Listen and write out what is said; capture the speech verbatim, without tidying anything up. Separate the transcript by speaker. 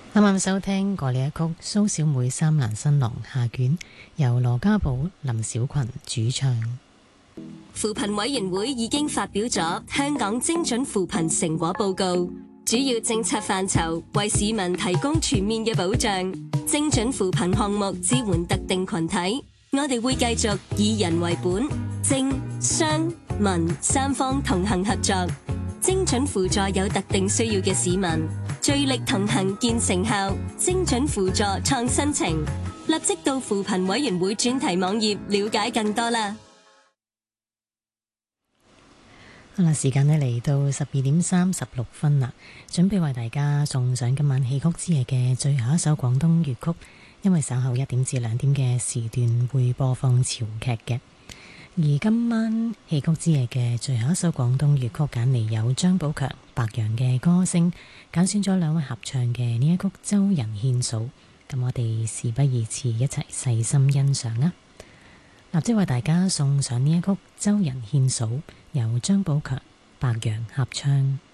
Speaker 1: 啱啱收聽過呢一曲蘇小妹三蘭新郎下卷，由羅家寶、林小群主唱。
Speaker 2: 扶貧委員會已經發表咗香港精準扶貧成果報告，主要政策範疇為市民提供全面嘅保障。精準扶貧項目支援特定群體，我哋會繼續以人為本，政、商、民三方同行合作，精準輔助有特定需要嘅市民，聚力同行見成效，精準輔助創新程。立即到扶貧委員會專題網頁了解更多啦。
Speaker 1: 好啦，時間呢嚟到十二點三十六分啦，準備為大家送上今晚戲曲之夜嘅最後一首廣東粵曲，因為稍後一點至兩點嘅時段會播放潮劇嘅。而今晚戲曲之夜嘅最後一首廣東粵曲揀嚟有張寶強、白楊嘅歌聲，揀選咗兩位合唱嘅呢一曲《周人獻嫂》，咁我哋事不宜遲，一齊細心欣賞啊！立即為大家送上呢一曲《周人獻嫂》，由張寶強、白楊合唱。